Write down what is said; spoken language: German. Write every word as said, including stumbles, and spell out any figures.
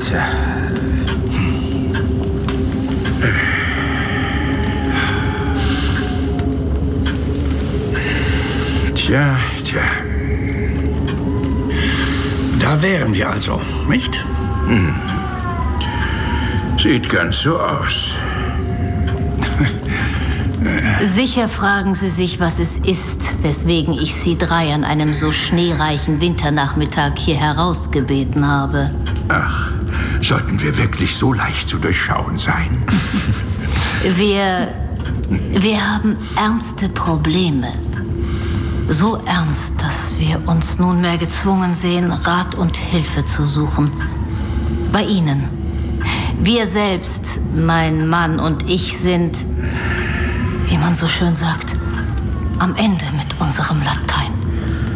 Tja. Tja, tja. Da wären wir also, nicht? Hm. Sieht ganz so aus. Sicher fragen Sie sich, was es ist, weswegen ich Sie drei an einem so schneereichen Winternachmittag hier herausgebeten habe. Ach, sollten wir wirklich so leicht zu durchschauen sein? Wir... wir haben ernste Probleme. So ernst, dass wir uns nunmehr gezwungen sehen, Rat und Hilfe zu suchen. Bei Ihnen. Wir selbst, mein Mann und ich, sind, wie man so schön sagt, am Ende mit unserem Latein.